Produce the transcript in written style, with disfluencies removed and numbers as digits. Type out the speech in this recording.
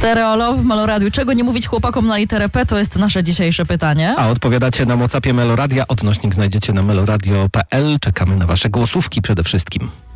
Stereo Love w Meloradiu. Czego nie mówić chłopakom na literę P, to jest nasze dzisiejsze pytanie. A odpowiadacie na WhatsAppie Meloradia. Odnośnik znajdziecie na meloradio.pl. Czekamy na wasze głosówki przede wszystkim.